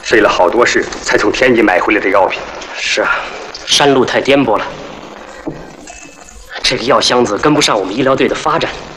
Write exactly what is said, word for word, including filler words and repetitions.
费了好多事才从天津买回来这药品。 是啊，山路太颠簸了，这个药箱子跟不上我们医疗队的发展。